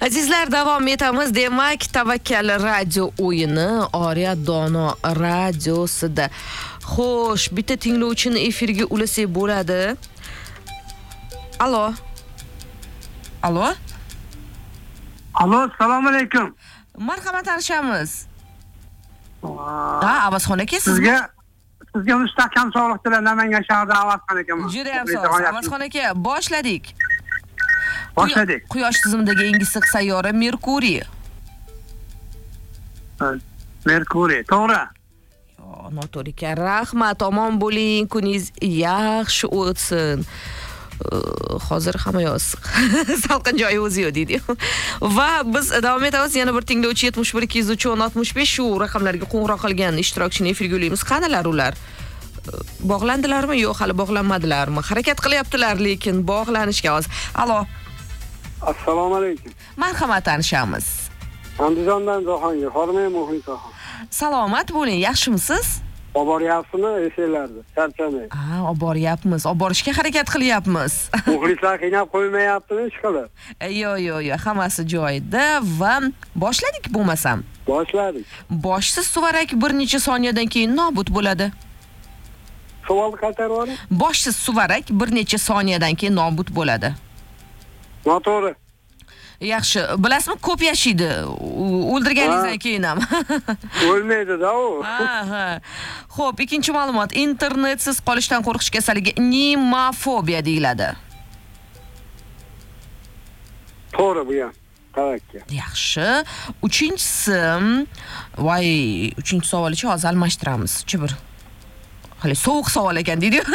Azizlar, davom etamiz. Demak, Tavakkal radio o'yini Oriya Dono radiosida. Xo'sh, bitta tinglovchini efirga ulasak bo'ladi. Alo. Alo. Alo, assalomu alaykum. Marhamat, tanishamiz. Avazxon aka, sizga mustahkam sog'liq tilayman. Namangan shahridan Avazxon akaman. Juda ham sog'. Avazxon aka, boshladik. Quyosh tizimidagi eng issiq sayyora Merkuriy. Merkuriy, to'g'ri. Noto'g'ri ekan. Rahmat, omon bo'ling, kuningiz yaxshi o'tsin. Hozir hamma yoziq. Salqin joyi o'zi yo'q deydi. Va biz davom etamiz. Yana bir tinglovchi 71 203 65 shu raqamlarga qo'ng'iroq qilgan ishtirokchini efirga ulaymiz. Qanalar ular? Bog'landilarmi? Yo'q, hali bog'lanmadilarmi? Harakat qilyaptilar, lekin bog'lanishga hozir. Alo. Assalomu alaykum. Marhamat, tanishamiz. Andijondan Jahongir, Hormay Muhitoxon. Salomat bo'ling, yaxshimisiz? Olib boryapsizmi efirlarda? Charchamay. Olib boryapmiz. Olib borishga harakat qilyapmiz. Muxlislar qiynab qo'ymayaptimi, ishqilib? Yo'q, hammasi joyida va boshladik bo'lmasam. Boshladik. Boshsiz suvarak bir necha soniyadan keyin nobud bo'ladi. Savolni qaytarib oling. Boshsiz suvarak bir necha soniyadan keyin nobud bo'ladi. Noto'g'ri. Yaxshi, bilasizmi, ko'p yashaydi. O'ldirganingizdan keyin ham. O'lmaydi-da u. Xo'p, ikkinchi ma'lumot. Internetsiz qolishdan qo'rqish kasalligi nemofobiya deyiladi. To'g'ri bu ham. Tavakkal. Yaxshi. Uchinchisi, uchinchi savolchi hozir almashtiramiz. Bir hali sovuq savol ekan deydi-yu.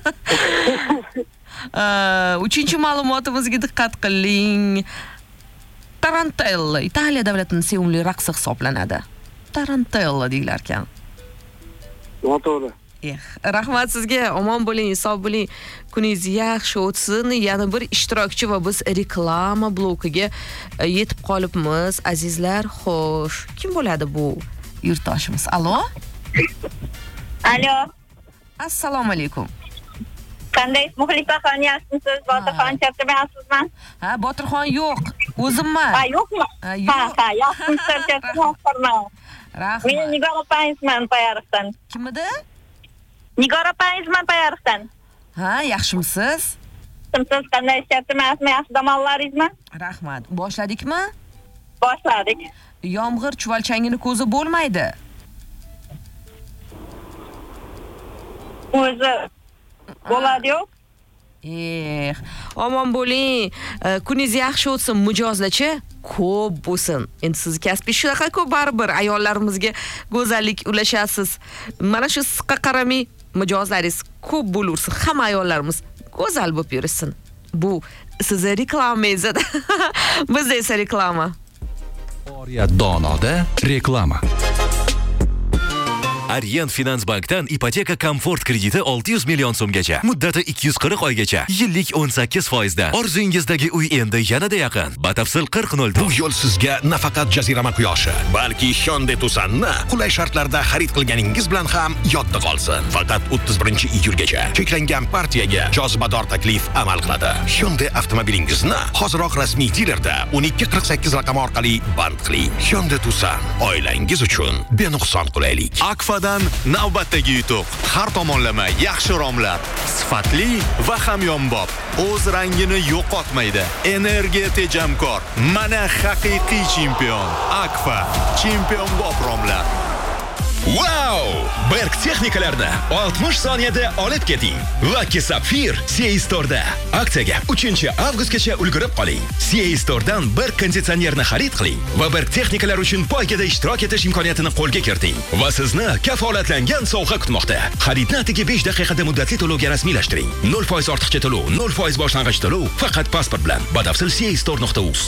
Uchinchi ma'lumotimizga diqqat qiling. Tarantella Italiya davlatining sevimli raqsi hisoblanadi. Tarantella deyilar ekan. Noto'g'ri. Rahmat sizga, omon bo'ling, sog' bo'ling. Kuningiz yaxshi o'tsin. Yana bir ishtirokchi va biz reklama blokiga yetib qolibmiz. Azizlar, xo'sh, kim bo'ladi bu yurtdoshimiz? Alo? Alo. Assalomu alaykum. Qanday muxlisaxon yaxshimisiz? Botirxon chaqirmayapsizmi? Botirxon yo'q. O'zimman. Yo'qmi? Yaxshimisiz, chaqirmayapman. Rahmat. Men Nigor opangizman Payariqdan. Kim edi? Nigor opangizman Payariqdan. Yaxshimisiz? Siz qanday chaqirmayapsizmi? Yaxshi damollaringizmi? Rahmat. Boshladikmi? Boshladik. Yomg'ir chuvalchangini ko'zi bo'lmaydi. O'zi bo'ladi-yu. Omon bo'ling. Kuningiz yaxshi o'tsin, mijozlachi ko'p bo'lsin. Endi siz kasbingiz shunaqa ko'p baribir ayollarımizga go'zallik ulashasiz. Mana shu siqqa qaramay mijozlaringiz ko'p bo'lursin. Hamma ayollarimiz go'zal bo'lib yursin. Bu sizni reklamangiz edi. Bizda esa reklama. Oriya Donoda reklama. Aryan Finansbankdan ipoteka komfort krediti 600 million so'mgacha, muddati 240 oygacha, yillik 18% da. Orzungizdagi uy endi yanada yaqin. Batafsil 40.0. Bu yo'l sizga nafaqat jazirama quyoshi, balki Hyundai Tucson'ni qulay shartlarda xarid qilganingiz bilan ham yodda qolsin. Faqat 31-iyulgacha cheklangan partiyaga jozibador taklif amal qiladi. Hyundai avtomobilingizni hoziroq rasmiy dilerda 1248 raqami orqali band qiling. Hyundai Tucson oilangiz uchun benuqson qulaylik. Akfadan navbatdagi yutuq. Har tomonlama yaxshi romlar, sifatli va hamyonbop. O'z rangini yo'qotmaydi. Energiya tejamkor. Mana haqiqiy chempion. Akfa chempionbop romlar. Wow! Berk texnikalarni 60 soniyada olib keting. Lucky Sapphire CA Store'da. Aksiyaga 3-avgustgacha ulgurib qoling. CA Store'dan bir konditsionerni xarid qiling va Berk texnikalar uchun poygada ishtirok etish imkoniyatini qo'lga kiriting. Va sizni kafolatlangan sovg'a kutmoqda. Xaridni atigi 5 daqiqada muddatli to'lovga rasmiylashtiring. 0% ortiqcha to'lov, 0% boshlang'ich to'lov faqat pasport bilan. Batafsil castore.uz.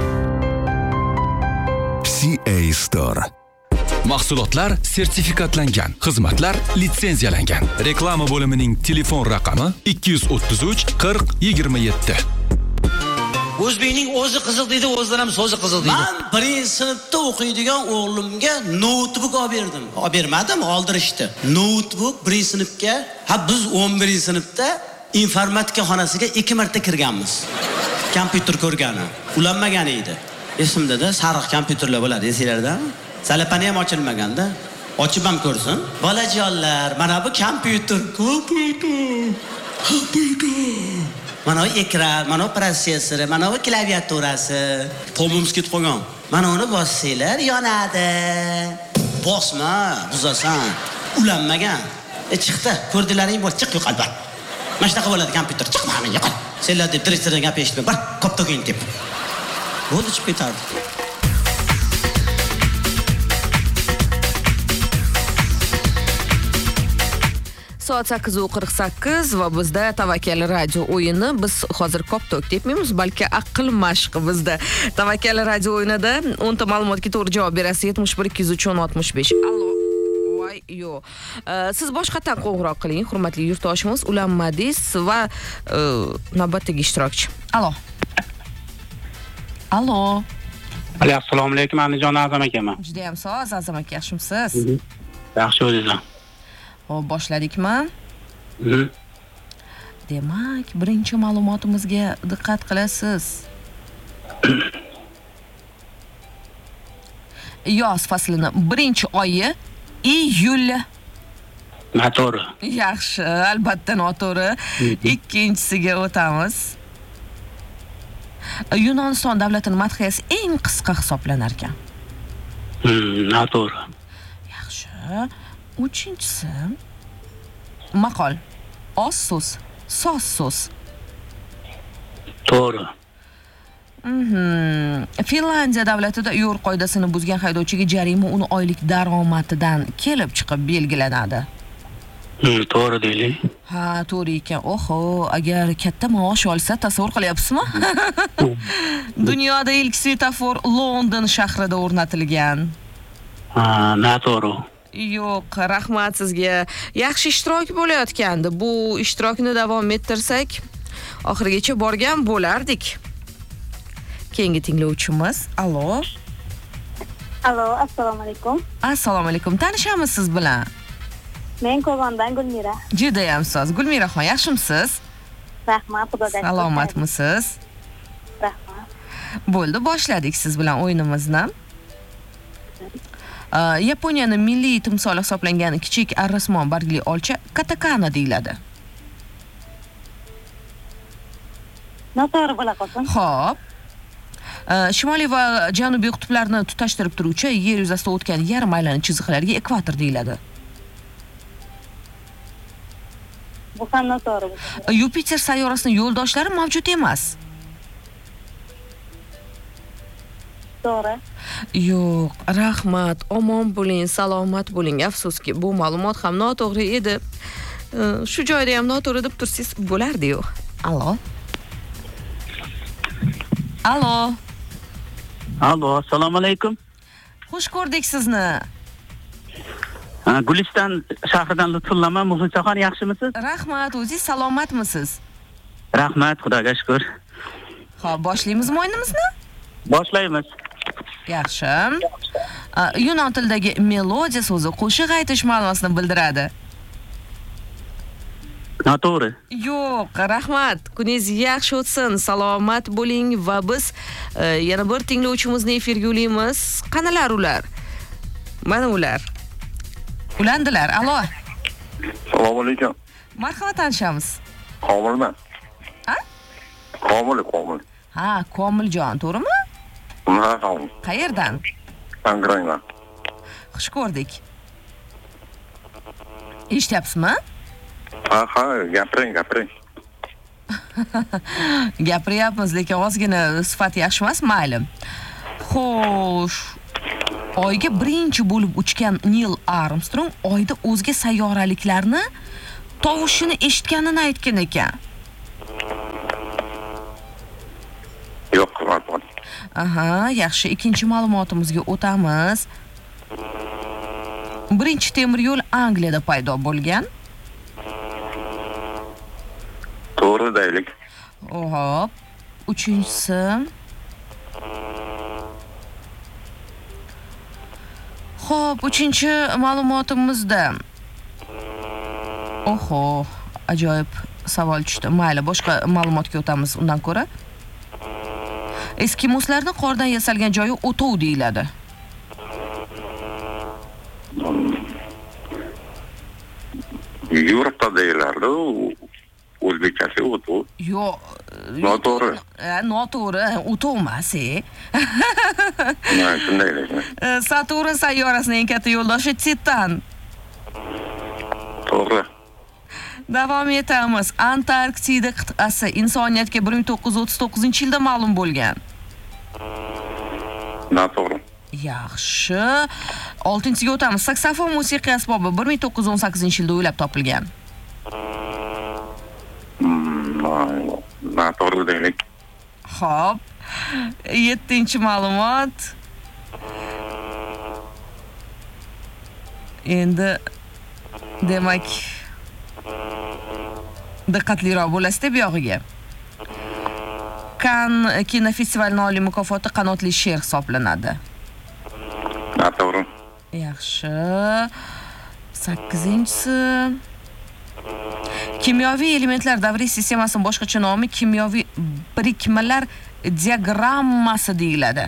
CA Store. Mahsulotlar sertifikatlangan, xizmatlar litsenziyalangan. Reklama bo'limining telefon raqami 233 40 27. O'zbekning o'zi qiziq deydi, o'zidan ham so'zi qiziq deydi. Men birinchi sinfda o'qiydigan o'g'limga notebook olib berdim. Olib bermadim, oldirishdi. Notebook birinchi sinfga, biz 11-sinfda informatika xonasiga 2 marta kirganmiz. Kompyuter ko'rgani, ulanmagan edi. Esimda-da sariq kompyuterlar bo'ladi, esinglarda? Salapani ham ochilmaganda. Ochib ham ko'rsin. Bolajonlar, mana bu kompyuter. Mana bu ekran, mana bu protsessori, mana bu klaviaturasi. Tomimiz ketib qolgan. Mana uni bossanglar yonadi. Bosma, buzasan. Ulanmagan. Chiqdi. Ko'rdilaring bo'l, chiq yo'q albat. Mana shunaqa bo'ladi kompyuter. Chiq mana yo'q. Senlar deb direktordan gap eshitmay, bir koptogin deb. Bo'ldi chiqib ketadi. Soat 8:48 va bizda Tavakkal radio o'yini. Biz hozir koptok debmaymiz, balki aql mashqi bizda. Tavakkal radio o'yinida 10 ta ma'lumotga to'g'ri javob berasiz. 71 203 65. Allo. Voy, yo'q. Siz boshqatdan qo'ng'iroq qiling, hurmatli yurtdoshimiz. Ulanmadingiz va navbatdagi ishtirokchi. Allo. Allo. Assalomu alaykum, Andijon Azam akaman. Juda ham sog', Azam aka, yaxshimisiz? Yaxshi o'zingizlar. Xo'p, boshladikmi? Demak, birinchi ma'lumotimizga diqqat qilasiz. Yoz faslini birinchi oyi iyul. Noto'g'ri. Yaxshi, albatta noto'g'ri. Ikkinchisiga o'tamiz. Yunoniston davlatining madhiyasi eng qisqa hisoblanar ekan. Noto'g'ri. Yaxshi. Uchinchisi maqol. Oz so'z, soz so'z. To'g'ri. Finlandiya davlatida yo'l qoidasini buzgan haydovchiga jarima uni oylik daromadidan kelib chiqib belgilanadi. To'g'ri deylik. Ha, to'g'ri ekan. Oho, agar katta maosh olsa, tasavvur qilyapsizmi? Dunyoda ilk svetofor London shahrida o'rnatilgan. Noto'g'ri. Yo'q, rahmat sizga. Yaxshi ishtirok bo'layotgandi. Bu ishtirokni davom ettirsak, oxirigacha borgan bo'lardik. Keyingi tinglovchimiz. Allo. Allo, assalomu alaykum. Assalomu alaykum. Tanishamiz siz bilan? Men Qozondan Gulmira. Juda ham soz. Gulmiraxon, yaxshimisiz? Rahmat, xudoga shukr. Salomatmisiz? Rahmat. Bo'ldi, boshladik siz bilan o'yinimizni. Yaponiyaning milliy timsoli hisoblangan kichik arrismon bargli olcha katakana deyiladi. Noto'g'ri bo'la qolsin. Xo'p. Shimoliy va janubiy qutblarni tutashtirib turuvchi yer yuzasida o'tgan yarim aylana chiziqlarga ekvator deyiladi. Bu ham noto'g'ri bo'ldi. Yupiter sayyorasining yo'ldoshlari mavjud emas. To'g'ri. Yo'q, rahmat, omon bo'ling, salomat bo'ling. Afsuski, bu ma'lumot ham noto'g'ri edi. Shu joyda ham noto'g'ri deb tursiz bo'lardi-yu. Allo. Allo. Allo, assalomu alaykum. Xush ko'rdik sizni. Guliston shahridan Lutfullaman, Muxlisaxon, yaxshimisiz? Rahmat, o'zingiz salomatmisiz? Rahmat, xudoga shukr. Xo'p, boshlaymizmi o'yinimizni? Boshlaymiz. Yaxshi. Yunon tilidagi melodiya so'zi qo'shiq aytish ma'nosini bildiradi. Noto'g'ri. Yo'q, rahmat. Kuningiz yaxshi o'tsin, salomat bo'ling va biz yana bir tinglovchimizni efirga olamiz. Qanalar ular? Mana ular. Ulandilar. Allo. Assalomu alaykum. Marhamat, tanishamiz. Komilman. Ha? Komil. Ha, Komiljon, to'g'rimi? Ha, komil. Qayerdan? Angrayman. Xush ko'rdik. Eshityapsizmi? Ha, gapiring. Gapiryapmiz, lekin ozgina sifat yaxshi emas, mayli. Xo'sh. Oyga birinchi bo'lib uchgan Neil Armstrong oyda o'zga sayyoraliklarni tovushini eshitganini aytgan ekan. Yo'q, ma'lumot. Aha, yaxshi. Ikkinchi ma'lumotimizga o'tamiz. Birinchi temir yo'l Angliyada paydo bo'lgan. To'g'ri deylik. Hop. Uchinchisi. Xo'p, uchinchi ma'lumotimizda. Oho, ajoyib savol tushdi. Mayli, boshqa ma'lumotga o'tamiz undan ko'ra. Eskimoslarning qordan yasalgan joyi o'tov deyiladi. Yurtda deyiladi. O'zbekchasi o'tov. Yo'q. Noto'g'ri. Noto'g'ri, o'tov emas. Shunday ekan. Saturn sayyorasining eng katta yo'ldoshi Titan. To'g'ri. Davom etamiz. Antarktida qit'asi insoniyatga 1939-yilda ma'lum bo'lgan. Noto'g'ri. Yaxshi. 6-ga o'tamiz. Saksofon musiqiy asbobi 1918-yilda o'ylab topilgan. Noto'g'ri deylik. Xo'p. 7-ma'lumot. Endi demak diqqatliroq bo'lasiz bu yog'iga. Cannes kinofestivalining oliy mukofoti qanotli sher hisoblanadi. Noto'g'ri. Yaxshi. 8-si. Kimyoviy elementlar davriy sistemasining boshqacha nomi kimyoviy birikmalar diagrammasi deyiladi.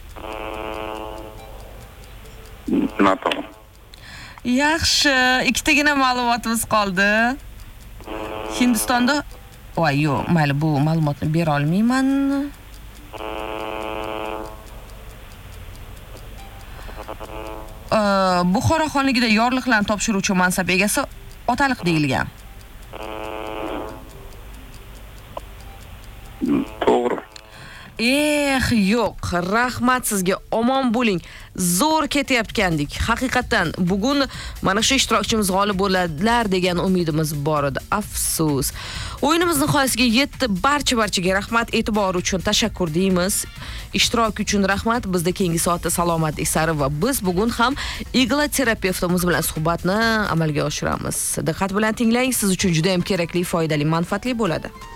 Noto'g'ri. Yaxshi, 2tagina ma'lumotimiz qoldi. Hindistonda yo'q, mayli bu ma'lumotni bera olmayman. Buxoro xonligida yorliqlarni topshiruvchi mansab egasi otaliq deyilgan. To'g'ri. Yo'q, rahmat sizga, omon bo'ling. Zo'r ketyapgandik. Haqiqatan bugun mana shu ishtirokchimiz g'olib bo'ladilar degan umidimiz bor edi. Afsus. O'yinimiz nihoyasiga yetdi. Barchaga rahmat, e'tibor uchun tashakkur deymiz. Ishtirok uchun rahmat. Bizda keyingi soatda salomatlik sari va biz bugun ham igla terapevtimiz bilan suhbatni amalga oshiramiz. Diqqat bilan tinglang, siz uchun juda ham kerakli, foydali, manfaatli bo'ladi.